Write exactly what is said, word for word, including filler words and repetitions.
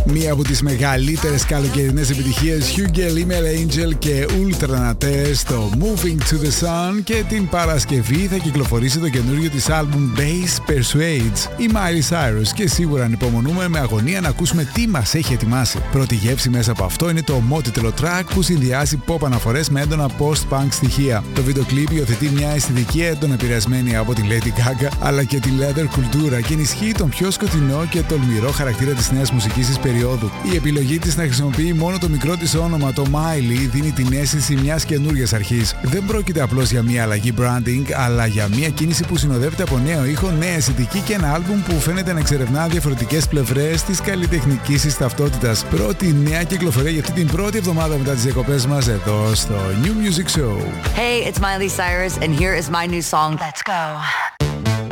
Μία από τις μεγαλύτερες καλοκαιρινές επιτυχίες, Hugo Email Angel και Ultra Naté στο Moving to the Sun, και την Παρασκευή θα κυκλοφορήσει το καινούριο της άλμπουμ Bass Persuades η Miley Cyrus, και σίγουρα ανυπομονούμε με αγωνία να ακούσουμε τι μας έχει ετοιμάσει. Πρώτη γεύση μέσα από αυτό είναι το ομότιτλο track που συνδυάζει pop αναφορές με έντονα post-punk στοιχεία. Το βίντεο κλιπ υιοθετεί μια αισθητική έντονα επηρεασμένη από τη Lady Gaga αλλά και τη leather κουλτούρα και ενισχύει τον πιο σκοτεινό και τολμηρό χαρακτήρα της νέας μουσικής της περίοδου. Η επιλογή της να χρησιμοποιεί μόνο το μικρό της όνομα, το Miley, δίνει την αίσθηση μιας καινούριας αρχής. Δεν πρόκειται απλώς για μια αλλαγή branding, αλλά για μια κίνηση που συνοδεύεται από νέο ήχο, νέα αισθητική και ένα άλμπουμ που φαίνεται να εξερευνά διαφορετικές πλευρές της καλλιτεχνικής της ταυτότητας. Πρώτη νέα κυκλοφορία για αυτή την πρώτη εβδομάδα μετά τις διακοπές μας εδώ στο New Music Show. Hey, it's Miley Cyrus and here is my new song. Let's go.